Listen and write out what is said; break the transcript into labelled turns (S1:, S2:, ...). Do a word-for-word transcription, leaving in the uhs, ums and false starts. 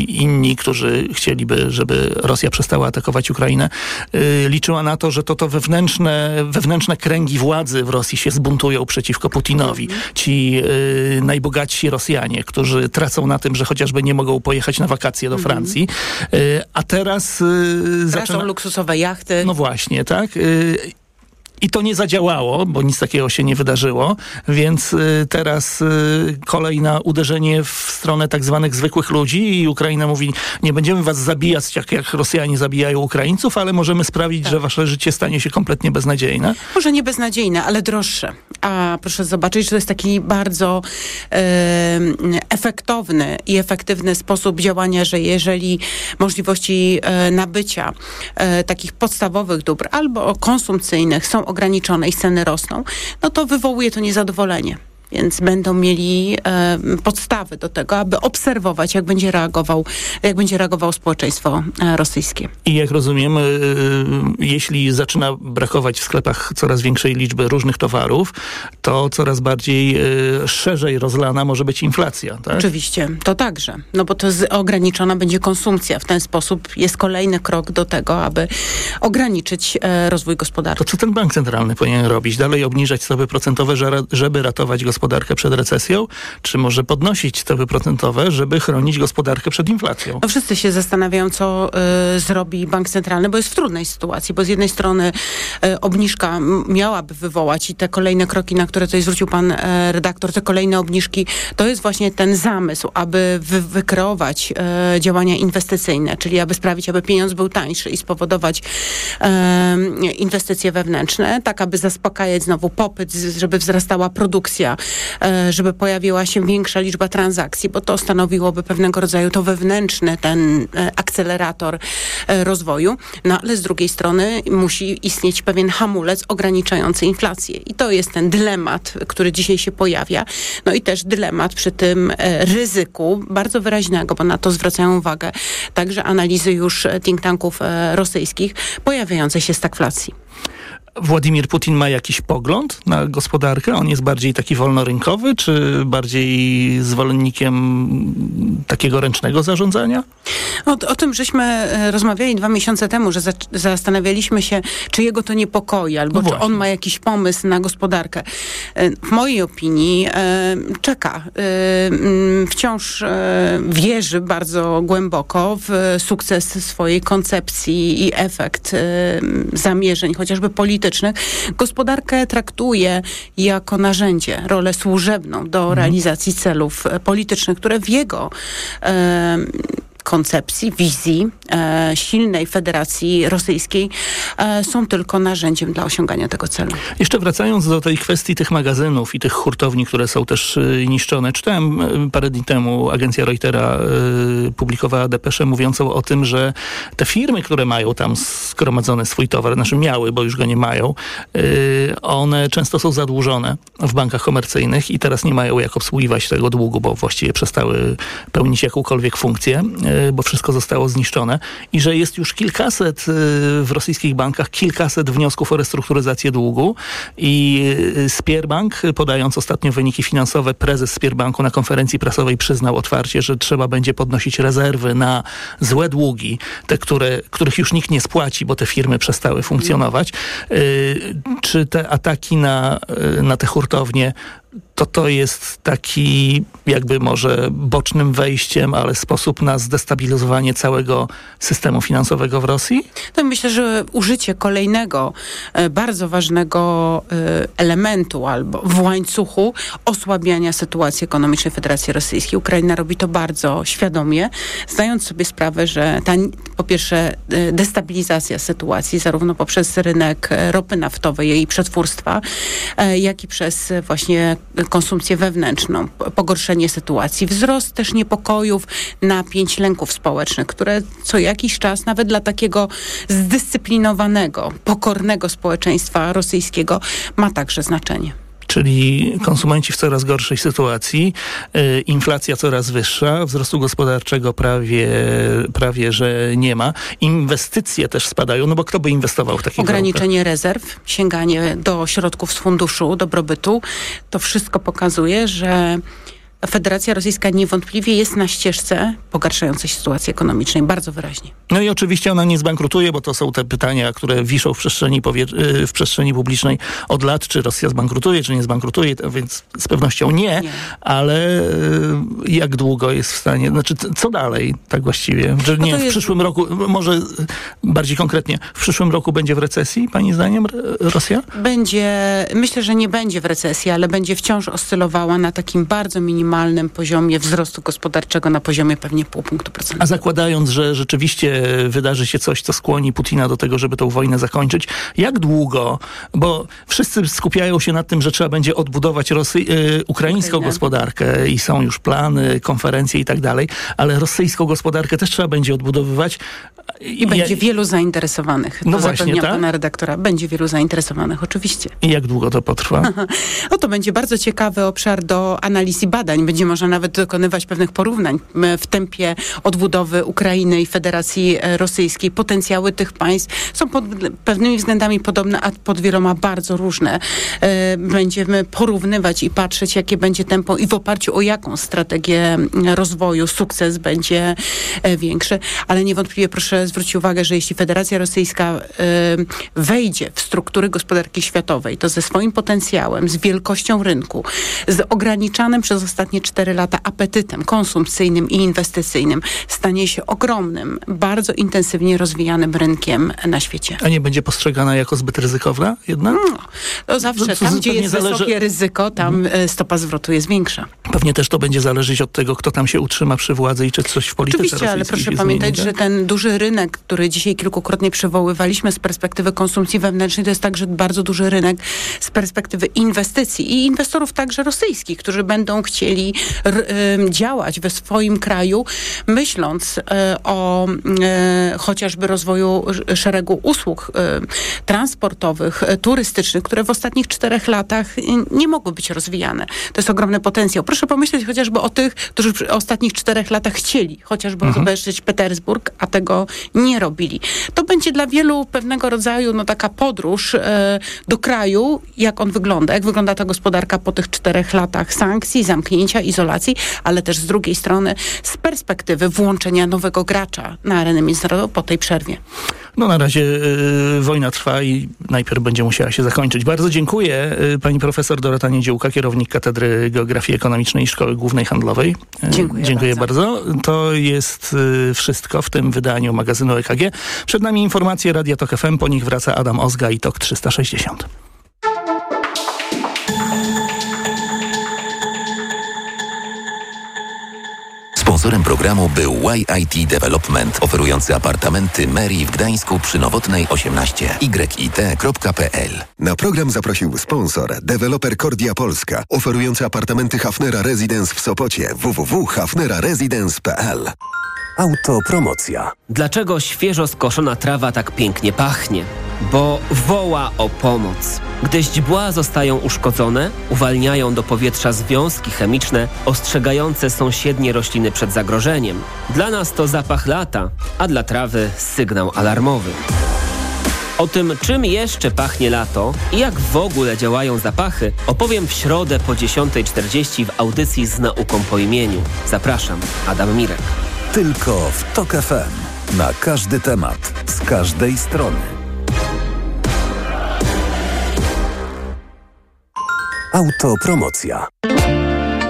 S1: inni, którzy chcieliby, żeby Rosja przestała atakować Ukrainę, liczyła na to, że to, to wewnętrzne, wewnętrzne kręgi władzy w Rosji się zbuntują przeciwko Putinowi. Ci y, najbogatsi Rosjanie, którzy tracą na tym, że chociażby nie mogą pojechać na wakacje do Francji. Y, a teraz... Y,
S2: zaczyna... luksusowe jachty.
S1: No właśnie, tak. Y, I to nie zadziałało, bo nic takiego się nie wydarzyło, więc y, teraz y, kolejne uderzenie w stronę tak zwanych zwykłych ludzi i Ukraina mówi, nie będziemy was zabijać, jak, jak Rosjanie zabijają Ukraińców, ale możemy sprawić, tak. że wasze życie stanie się kompletnie beznadziejne.
S2: Może nie beznadziejne, ale droższe. A proszę zobaczyć, że to jest taki bardzo e, efektowny i efektywny sposób działania, że jeżeli możliwości e, nabycia e, takich podstawowych dóbr albo konsumpcyjnych są ograniczone i ceny rosną, no to wywołuje to niezadowolenie. Więc będą mieli e, podstawy do tego, aby obserwować, jak będzie reagował, jak będzie reagowało społeczeństwo e, rosyjskie.
S1: I jak rozumiem, y, y, jeśli zaczyna brakować w sklepach coraz większej liczby różnych towarów, to coraz bardziej y, szerzej rozlana może być inflacja, tak?
S2: Oczywiście, to także. No bo to z, ograniczona będzie konsumpcja. W ten sposób jest kolejny krok do tego, aby ograniczyć e, rozwój gospodarczy.
S1: To co ten bank centralny powinien robić? Dalej obniżać stopy procentowe, żeby ratować gospodarkę? gospodarkę przed recesją, czy może podnosić stopy procentowe, żeby chronić gospodarkę przed inflacją?
S2: No wszyscy się zastanawiają, co y, zrobi bank centralny, bo jest w trudnej sytuacji, bo z jednej strony y, obniżka miałaby wywołać i te kolejne kroki, na które tutaj zwrócił pan y, redaktor, te kolejne obniżki, to jest właśnie ten zamysł, aby wy, wykreować y, działania inwestycyjne, czyli aby sprawić, aby pieniądz był tańszy i spowodować y, inwestycje wewnętrzne, tak aby zaspokajać znowu popyt, żeby wzrastała produkcja, żeby pojawiła się większa liczba transakcji, bo to stanowiłoby pewnego rodzaju to wewnętrzny ten akcelerator rozwoju. No ale z drugiej strony musi istnieć pewien hamulec ograniczający inflację. I to jest ten dylemat, który dzisiaj się pojawia. No i też dylemat przy tym ryzyku bardzo wyraźnego, bo na to zwracają uwagę także analizy już think tanków rosyjskich pojawiającej się stagflacji.
S1: Władimir Putin ma jakiś pogląd na gospodarkę? On jest bardziej taki wolnorynkowy, czy bardziej zwolennikiem takiego ręcznego zarządzania?
S2: O, o tym żeśmy rozmawiali dwa miesiące temu, że za, zastanawialiśmy się, czy jego to niepokoi, albo no czy on ma jakiś pomysł na gospodarkę. W mojej opinii e, czeka. E, wciąż e, wierzy bardzo głęboko w sukces swojej koncepcji i efekt e, zamierzeń, chociażby politycznych. Gospodarkę traktuje jako narzędzie, rolę służebną do mhm. realizacji celów politycznych, które w jego e, koncepcji, wizji e, silnej Federacji Rosyjskiej e, są tylko narzędziem dla osiągania tego celu.
S1: Jeszcze wracając do tej kwestii tych magazynów i tych hurtowni, które są też y, niszczone. Czytałem y, parę dni temu, agencja Reutera y, publikowała depeszę mówiącą o tym, że te firmy, które mają tam zgromadzony swój towar, znaczy miały, bo już go nie mają, y, one często są zadłużone w bankach komercyjnych i teraz nie mają jak obsługiwać tego długu, bo właściwie przestały pełnić jakąkolwiek funkcję, bo wszystko zostało zniszczone i że jest już kilkaset w rosyjskich bankach, kilkaset wniosków o restrukturyzację długu i Sberbank, podając ostatnio wyniki finansowe, prezes Sberbanku na konferencji prasowej przyznał otwarcie, że trzeba będzie podnosić rezerwy na złe długi, te, które, których już nikt nie spłaci, bo te firmy przestały funkcjonować. Czy te ataki na, na te hurtownie to to jest taki jakby może bocznym wejściem, ale sposób na zdestabilizowanie całego systemu finansowego w Rosji?
S2: To myślę, że użycie kolejnego e, bardzo ważnego e, elementu albo w łańcuchu osłabiania sytuacji ekonomicznej Federacji Rosyjskiej. Ukraina robi to bardzo świadomie, zdając sobie sprawę, że ta po pierwsze e, destabilizacja sytuacji zarówno poprzez rynek ropy naftowej i przetwórstwa, e, jak i przez właśnie konsumpcję wewnętrzną, pogorszenie sytuacji, wzrost też niepokojów, napięć, lęków społecznych, które co jakiś czas nawet dla takiego zdyscyplinowanego, pokornego społeczeństwa rosyjskiego ma także znaczenie.
S1: Czyli konsumenci w coraz gorszej sytuacji, yy, inflacja coraz wyższa, wzrostu gospodarczego prawie, prawie że nie ma. Inwestycje też spadają, no bo kto by inwestował w takich
S2: Ograniczenie
S1: warunkach?
S2: rezerw, sięganie do środków z funduszu dobrobytu, to wszystko pokazuje, że Federacja Rosyjska niewątpliwie jest na ścieżce pogarszającej się sytuacji ekonomicznej bardzo wyraźnie.
S1: No i oczywiście ona nie zbankrutuje, bo to są te pytania, które wiszą w przestrzeni, powie- w przestrzeni publicznej od lat, czy Rosja zbankrutuje, czy nie zbankrutuje, więc z pewnością nie, nie. Ale jak długo jest w stanie, znaczy co dalej tak właściwie? Że nie, no w jest... przyszłym roku, może bardziej konkretnie, w przyszłym roku będzie w recesji, pani zdaniem, Rosja?
S2: Będzie, myślę, że nie będzie w recesji, ale będzie wciąż oscylowała na takim bardzo minimalnym poziomie wzrostu gospodarczego, na poziomie pewnie pół punktu procentowego.
S1: A zakładając, że rzeczywiście wydarzy się coś, co skłoni Putina do tego, żeby tę wojnę zakończyć, jak długo, bo wszyscy skupiają się na tym, że trzeba będzie odbudować Rosy- yy, ukraińską Ukraina. gospodarkę i są już plany, konferencje i tak dalej, ale rosyjską gospodarkę też trzeba będzie odbudowywać.
S2: I, I będzie ja... wielu zainteresowanych.
S1: No
S2: to
S1: właśnie,
S2: zapewniam
S1: tak?
S2: pana redaktora. Będzie wielu zainteresowanych, oczywiście.
S1: I jak długo to potrwa?
S2: No to będzie bardzo ciekawy obszar do analiz i badań. Będzie można nawet dokonywać pewnych porównań w tempie odbudowy Ukrainy i Federacji Rosyjskiej. Potencjały tych państw są pod pewnymi względami podobne, a pod wieloma bardzo różne. Będziemy porównywać i patrzeć, jakie będzie tempo i w oparciu o jaką strategię rozwoju sukces będzie większy. Ale niewątpliwie proszę zwrócić uwagę, że jeśli Federacja Rosyjska y, wejdzie w struktury gospodarki światowej, to ze swoim potencjałem, z wielkością rynku, z ograniczanym przez ostatnie cztery lata apetytem konsumpcyjnym i inwestycyjnym, stanie się ogromnym, bardzo intensywnie rozwijanym rynkiem na świecie.
S1: A nie będzie postrzegana jako zbyt ryzykowna jednak? No,
S2: to zawsze tam, gdzie jest zależy... wysokie ryzyko, tam hmm. stopa zwrotu jest większa.
S1: Pewnie też to będzie zależeć od tego, kto tam się utrzyma przy władzy i czy coś w polityce
S2: Oczywiście,
S1: rosyjskiej
S2: ale proszę
S1: się
S2: pamiętać,
S1: zmieni,
S2: że ten duży rynek, który dzisiaj kilkukrotnie przywoływaliśmy z perspektywy konsumpcji wewnętrznej, to jest także bardzo duży rynek z perspektywy inwestycji i inwestorów także rosyjskich, którzy będą chcieli r, y, działać we swoim kraju, myśląc y, o y, chociażby rozwoju szeregu usług y, transportowych, y, turystycznych, które w ostatnich czterech latach y, nie mogły być rozwijane. To jest ogromny potencjał. Proszę pomyśleć chociażby o tych, którzy w ostatnich czterech latach chcieli chociażby mhm. zobaczyć Petersburg, a tego nie robili. To będzie dla wielu pewnego rodzaju no, taka podróż e, do kraju, jak on wygląda, jak wygląda ta gospodarka po tych czterech latach sankcji, zamknięcia, izolacji, ale też z drugiej strony z perspektywy włączenia nowego gracza na arenę międzynarodową po tej przerwie.
S1: No na razie y, wojna trwa i najpierw będzie musiała się zakończyć. Bardzo dziękuję y, pani profesor Dorota Niedziółka, kierownik Katedry Geografii Ekonomicznej Szkoły Głównej Handlowej. Y,
S2: dziękuję,
S1: dziękuję
S2: bardzo.
S1: bardzo. To jest y, wszystko w tym wydaniu magazynu E K G. Przed nami informacje Radia Tok F M, po nich wraca Adam Ozga i Tok trzysta sześćdziesiąt.
S3: Sponsorem programu był Y I T Development, oferujący apartamenty Mary w Gdańsku przy Nowotnej osiemnaście, y i t kropka p l.
S4: Na program zaprosił sponsor, deweloper Kordia Polska, oferujący apartamenty Hafnera Residence w Sopocie, w w w kropka hafnera residence kropka p l.
S5: Autopromocja. Dlaczego świeżo skoszona trawa tak pięknie pachnie? Bo woła o pomoc. Gdy źdźbła zostają uszkodzone, uwalniają do powietrza związki chemiczne ostrzegające sąsiednie rośliny przed zagrożeniem. Dla nas to zapach lata, a dla trawy sygnał alarmowy. O tym, czym jeszcze pachnie lato i jak w ogóle działają zapachy, opowiem w środę po dziesiątej czterdzieści w audycji Z nauką po imieniu. Zapraszam, Adam Mirek.
S6: Tylko w Tok F M. Na każdy temat, z każdej strony. Autopromocja.